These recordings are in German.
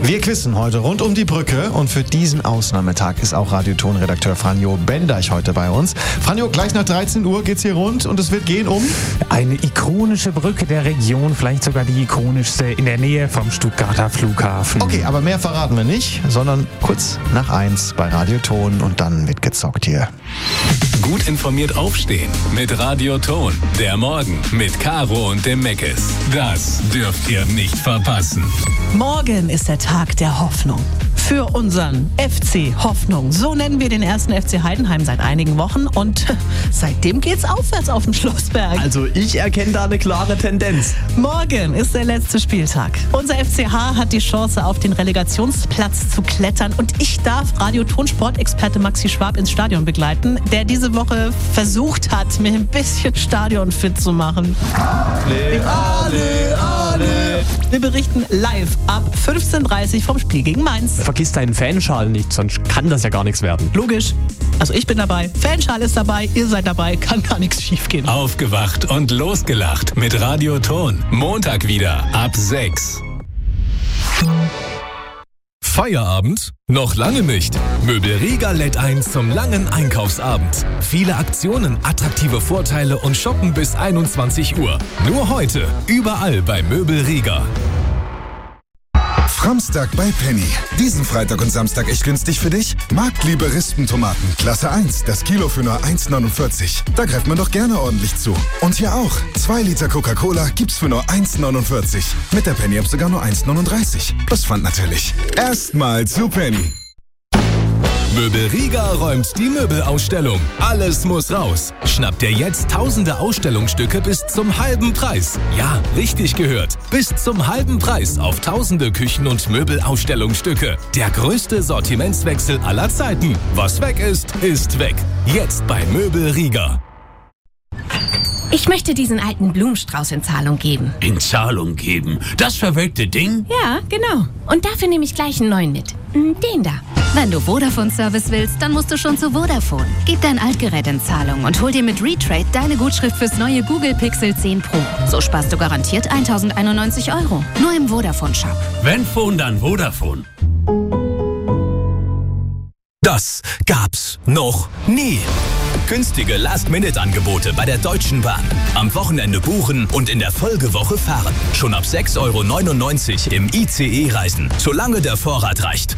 Wir quizzen heute rund um die Brücke und für diesen Ausnahmetag ist auch Radioton-Redakteur Franjo Bendeich heute bei uns. Franjo, gleich nach 13 Uhr geht's hier rund und es wird gehen um eine ikonische Brücke der Region, vielleicht sogar die ikonischste in der Nähe vom Stuttgarter Flughafen. Okay, aber mehr verraten wir nicht, sondern kurz nach 1 bei Radioton und dann wird gezockt hier. Gut informiert aufstehen mit Radioton. Der Morgen mit Caro und dem Meckes. Das dürft ihr nicht verpassen. Morgen ist der Tag der Hoffnung. Für unseren FC Hoffnung. So nennen wir den ersten FC Heidenheim seit einigen Wochen und seitdem geht's aufwärts auf dem Schlossberg. Also ich erkenne da eine klare Tendenz. Morgen ist der letzte Spieltag. Unser FCH hat die Chance, auf den Relegationsplatz zu klettern und ich darf Radioton-Sportexperte Maxi Schwab ins Stadion begleiten, der diese Woche versucht hat, mir ein bisschen stadionfit zu machen. Ale. Wir berichten live ab 15:30 Uhr vom Spiel gegen Mainz. Vergiss deinen Fanschal nicht, sonst kann das ja gar nichts werden. Logisch. Also ich bin dabei, Fanschal ist dabei, ihr seid dabei, kann gar nichts schief gehen. Aufgewacht und losgelacht mit Radioton. Montag wieder ab 6. Feierabend? Noch lange nicht. Möbel Riga lädt ein zum langen Einkaufsabend. Viele Aktionen, attraktive Vorteile und shoppen bis 21 Uhr. Nur heute, überall bei Möbel Riga. Framstag bei Penny. Diesen Freitag und Samstag echt günstig für dich? Marktliebe Rispentomaten, Klasse 1, das Kilo für nur 1,49. Da greift man doch gerne ordentlich zu. Und hier auch, 2 Liter Coca-Cola gibt's für nur 1,49. Mit der Penny-App sogar nur 1,39. Plus Pfand natürlich. Erstmal zu Penny. Möbel Riga räumt die Möbelausstellung. Alles muss raus. Schnapp dir jetzt tausende Ausstellungsstücke bis zum halben Preis. Ja, richtig gehört. Bis zum halben Preis auf tausende Küchen- und Möbelausstellungsstücke. Der größte Sortimentswechsel aller Zeiten. Was weg ist, ist weg. Jetzt bei Möbel Riga. Ich möchte diesen alten Blumenstrauß in Zahlung geben. In Zahlung geben? Das verwelkte Ding? Ja, genau. Und dafür nehme ich gleich einen neuen mit. Den da. Wenn du Vodafone-Service willst, dann musst du schon zu Vodafone. Gib dein Altgerät in Zahlung und hol dir mit Retrade deine Gutschrift fürs neue Google Pixel 10 Pro. So sparst du garantiert 1.091 €. Nur im Vodafone-Shop. Wenn Phone, dann Vodafone. Das gab's noch nie. Günstige Last-Minute-Angebote bei der Deutschen Bahn. Am Wochenende buchen und in der Folgewoche fahren. Schon ab 6,99 € im ICE reisen, solange der Vorrat reicht.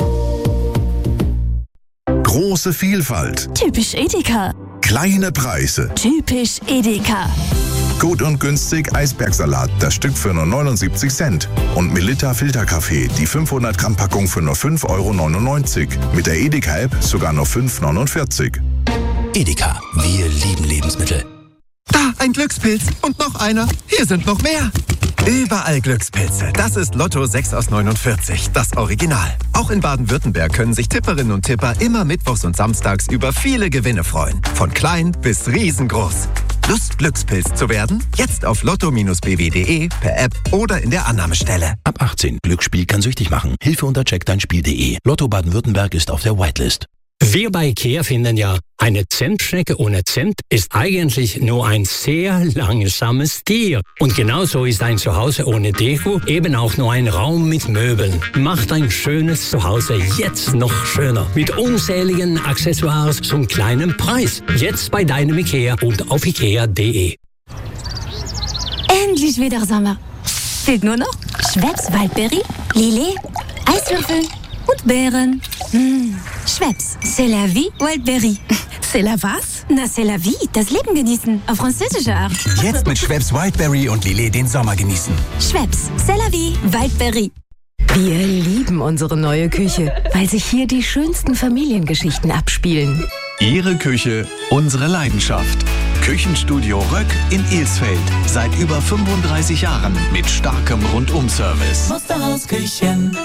Große Vielfalt. Typisch Edeka. Kleine Preise. Typisch Edeka. Gut und günstig Eisbergsalat, das Stück für nur 79 Cent. Und Melitta Filterkaffee, die 500 Gramm Packung für nur 5,99 €. Mit der Edeka-App sogar nur 5,49 €. Edeka, wir lieben Lebensmittel. Da, ein Glückspilz und noch einer. Hier sind noch mehr. Überall Glückspilze. Das ist Lotto 6 aus 49, das Original. Auch in Baden-Württemberg können sich Tipperinnen und Tipper immer mittwochs und samstags über viele Gewinne freuen. Von klein bis riesengroß. Lust, Glückspilz zu werden? Jetzt auf lotto-bw.de, per App oder in der Annahmestelle. Ab 18. Glücksspiel kann süchtig machen. Hilfe unter checkdeinspiel.de. Lotto Baden-Württemberg ist auf der Whitelist. Wir bei IKEA finden ja, eine Zentschnecke ohne Zimt ist eigentlich nur ein sehr langsames Tier. Und genauso ist ein Zuhause ohne Deko eben auch nur ein Raum mit Möbeln. Macht ein schönes Zuhause jetzt noch schöner. Mit unzähligen Accessoires zum kleinen Preis. Jetzt bei deinem IKEA und auf ikea.de. Endlich wieder Sommer. Fehlt nur noch Schweppes Waldbeere, Lillet, Eiswürfel und Beeren. Schweppes, c'est la vie, Wildberry. C'est la was? Na, c'est la vie, das Leben genießen, auf französische Art. Jetzt mit Schweppes Wildberry und Lillet den Sommer genießen. Schweppes, c'est la vie, Wildberry. Wir lieben unsere neue Küche, weil sich hier die schönsten Familiengeschichten abspielen. Ihre Küche, unsere Leidenschaft. Küchenstudio Röck in Ilsfeld. Seit über 35 Jahren mit starkem Rundum-Service. Musterhausküchen.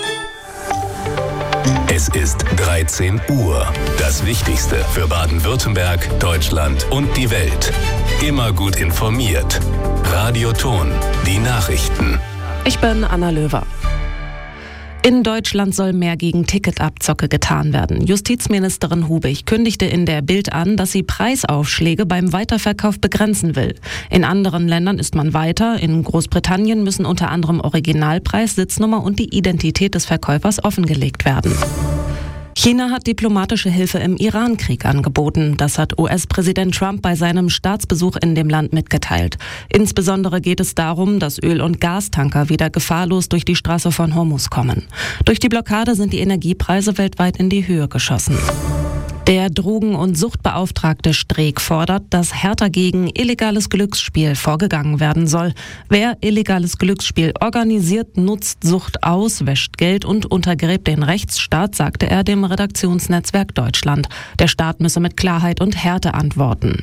Es ist 13 Uhr. Das Wichtigste für Baden-Württemberg, Deutschland und die Welt. Immer gut informiert. Radioton. Die Nachrichten. Ich bin Anna Löwer. In Deutschland soll mehr gegen Ticketabzocke getan werden. Justizministerin Hubig kündigte in der Bild an, dass sie Preisaufschläge beim Weiterverkauf begrenzen will. In anderen Ländern ist man weiter. In Großbritannien müssen unter anderem Originalpreis, Sitznummer und die Identität des Verkäufers offengelegt werden. China hat diplomatische Hilfe im Iran-Krieg angeboten. Das hat US-Präsident Trump bei seinem Staatsbesuch in dem Land mitgeteilt. Insbesondere geht es darum, dass Öl- und Gastanker wieder gefahrlos durch die Straße von Hormuz kommen. Durch die Blockade sind die Energiepreise weltweit in die Höhe geschossen. Der Drogen- und Suchtbeauftragte Streeck fordert, dass härter gegen illegales Glücksspiel vorgegangen werden soll. Wer illegales Glücksspiel organisiert, nutzt Sucht aus, wäscht Geld und untergräbt den Rechtsstaat, sagte er dem Redaktionsnetzwerk Deutschland. Der Staat müsse mit Klarheit und Härte antworten.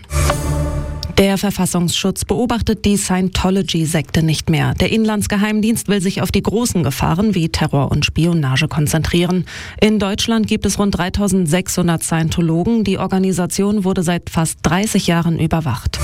Der Verfassungsschutz beobachtet die Scientology-Sekte nicht mehr. Der Inlandsgeheimdienst will sich auf die großen Gefahren wie Terror und Spionage konzentrieren. In Deutschland gibt es rund 3600 Scientologen. Die Organisation wurde seit fast 30 Jahren überwacht.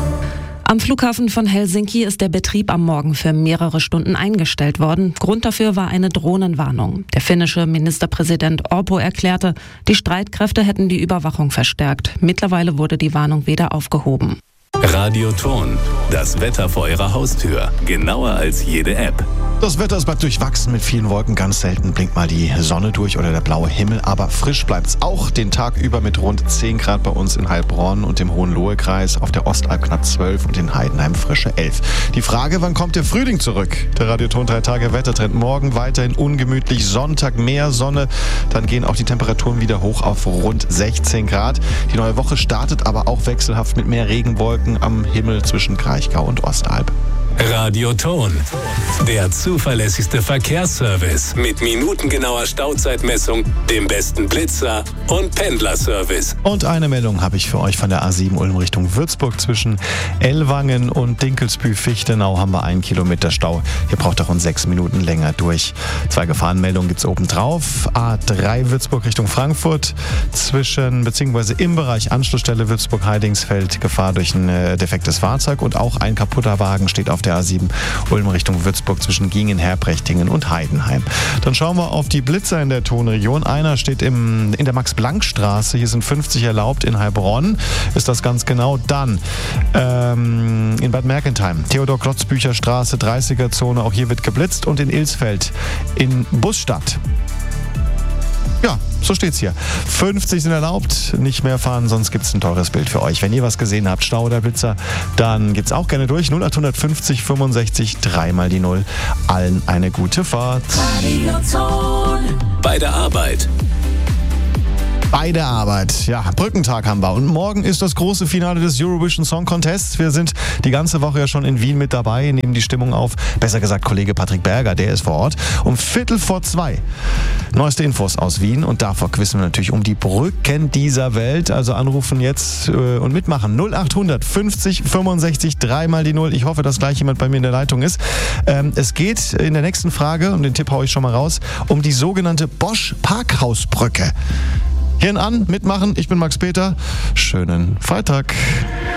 Am Flughafen von Helsinki ist der Betrieb am Morgen für mehrere Stunden eingestellt worden. Grund dafür war eine Drohnenwarnung. Der finnische Ministerpräsident Orpo erklärte, die Streitkräfte hätten die Überwachung verstärkt. Mittlerweile wurde die Warnung wieder aufgehoben. Radio Ton, das Wetter vor Ihrer Haustür. Genauer als jede App. Das Wetter ist bleibt durchwachsen mit vielen Wolken. Ganz selten blinkt mal die Sonne durch oder der blaue Himmel. Aber frisch bleibt's auch den Tag über mit rund 10 Grad bei uns in Heilbronn und im Hohenlohe-Kreis. Auf der Ostalb knapp 12 und in Heidenheim frische 11. Die Frage, wann kommt der Frühling zurück? Der Radio Ton 3 Tage Wettertrend. Morgen weiterhin ungemütlich. Sonntag mehr Sonne. Dann gehen auch die Temperaturen wieder hoch auf rund 16 Grad. Die neue Woche startet aber auch wechselhaft mit mehr Regenwolken am Himmel zwischen Kraichgau und Ostalb. Radio Ton, der zuverlässigste Verkehrsservice mit minutengenauer Stauzeitmessung, dem besten Blitzer und Pendlerservice. Und eine Meldung habe ich für euch von der A7 Ulm Richtung Würzburg. Zwischen Ellwangen und Dinkelsbühl-Fichtenau haben wir 1 Kilometer Stau. Hier braucht er rund 6 Minuten länger durch. 2 Gefahrenmeldungen gibt es obendrauf. A3 Würzburg Richtung Frankfurt. Beziehungsweise im Bereich Anschlussstelle Würzburg-Heidingsfeld Gefahr durch ein defektes Fahrzeug. Und auch ein kaputter Wagen steht auf der A7 Ulm Richtung Würzburg zwischen Gingen, Herbrechtingen und Heidenheim. Dann schauen wir auf die Blitzer in der Tonregion. Einer steht in der Max-Planck-Straße. Hier sind 50 erlaubt. In Heilbronn ist das ganz genau. Dann in Bad Mergentheim, Theodor-Klotzbücher-Straße, 30er-Zone. Auch hier wird geblitzt. Und in Ilsfeld in Busstadt. Ja, so steht's hier. 50 sind erlaubt, nicht mehr fahren, sonst gibt's ein teures Bild für euch. Wenn ihr was gesehen habt, Stau oder Blitzer, dann gibt's auch gerne durch. 0850 65 3 mal die 0. Allen eine gute Fahrt. Bei der Arbeit. Bei der Arbeit. Ja, Brückentag haben wir. Und morgen ist das große Finale des Eurovision Song Contests. Wir sind die ganze Woche ja schon in Wien mit dabei, nehmen die Stimmung auf. Besser gesagt, Kollege Patrick Berger, der ist vor Ort. Um 1:15. Neueste Infos aus Wien. Und davor quizzen wir natürlich um die Brücken dieser Welt. Also anrufen jetzt und mitmachen. 0800 50 65 3 mal die 0. Ich hoffe, dass gleich jemand bei mir in der Leitung ist. Es geht in der nächsten Frage, und den Tipp haue ich schon mal raus, um die sogenannte Bosch-Parkhausbrücke. Hirn an, mitmachen. Ich bin Max Peter. Schönen Freitag.